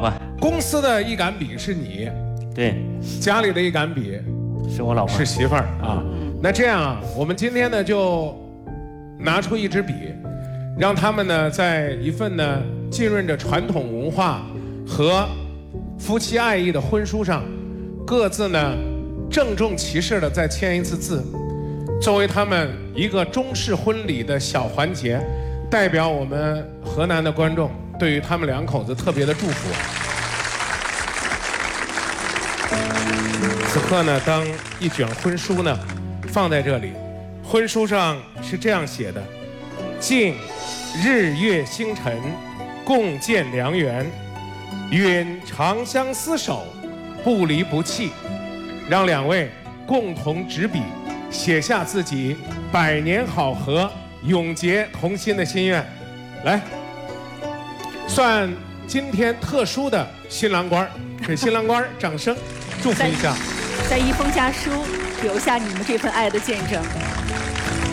吧。 公司的一杆笔是你， 对， 家里的一杆笔是我老婆， 是媳妇儿啊。那这样啊，我们今天呢就拿出一支笔，让他们呢在一份呢浸润着传统文化和夫妻爱意的婚书上，各自呢郑重其事的再签一次字，作为他们一个中式婚礼的小环节，代表我们河南的观众对于他们两口子特别的祝福。此刻呢，当一卷婚书呢放在这里，婚书上是这样写的：敬日月星辰，共建良缘，允长相厮守，不离不弃。让两位共同执笔，写下自己百年好合、永结同心的心愿。来，算今天特殊的新郎官，给新郎官掌声祝福一下。 在一封家书留下你们这份爱的见证。